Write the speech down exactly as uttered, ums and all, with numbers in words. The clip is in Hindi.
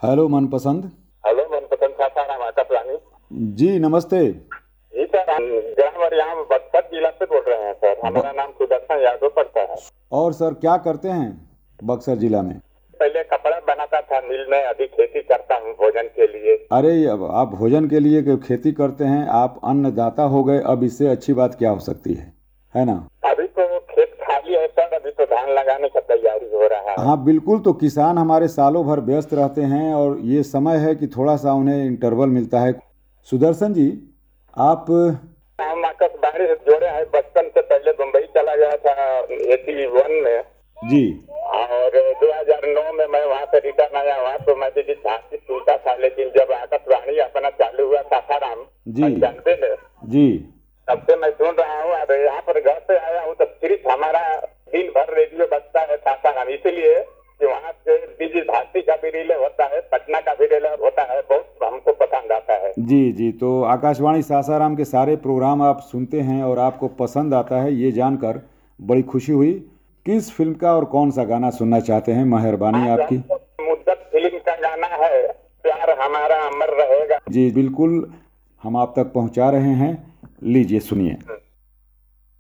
हेलो मनपसंद। हेलो मनपसंद सासाराम आकाशवाणी। जी नमस्ते। जी सर, हम ग्राम यहाँ बक्सर जिला से बोल रहे हैं सर। हमारा नाम सुदर्शन यादव पड़ता है। और सर क्या करते हैं बक्सर जिला में? पहले कपड़ा बनाता था मिल में, अभी खेती करता हूँ भोजन के लिए। अरे अब आप भोजन के लिए जो खेती करते हैं, आप अन्नदाता हो गए, अब इससे अच्छी बात क्या हो सकती है, है ना? अभी तो खेत खाली है सर, अभी तो धान लगाने का तैयारी हो रहा है। हाँ बिल्कुल, तो किसान हमारे सालों भर व्यस्त रहते हैं और ये समय है कि थोड़ा सा उन्हें इंटरवल मिलता है। सुदर्शन जी, आप हम आकाशवाणी से जोड़े हैं, बचपन से पहले मुंबई चला गया था एटी वन में। जी और दो हज़ार नौ में मैं वहाँ से रिटर्न आया। वहाँ तो मैं भी झांसी सुनता था, लेकिन जब आकाशवाणी अपना चालू हुआ सासाराम जी पंचानवे में, जी तब से मैं सुन रहा हूँ। अब यहाँ पर घर से आया हूँ तो सिर्फ हमारा दिन भर रेडियो बजता है सासाराम, इसीलिए कि वहाँ से बीजी झांसी का भी रिले होता है, पटना का भी रिले होता है, बहुत हमको पसंद आता है। जी जी, तो आकाशवाणी सासाराम के सारे प्रोग्राम आप सुनते हैं और आपको पसंद आता है, ये जानकर बड़ी खुशी हुई। किस फिल्म का और कौन सा गाना सुनना चाहते हैं? मेहरबानी आज आपकी। हमको मुद्दत फिल्म का गाना है, प्यार हमारा अमर रहेगा। जी बिल्कुल, हम आप तक पहुंचा रहे हैं, लीजिए सुनिए।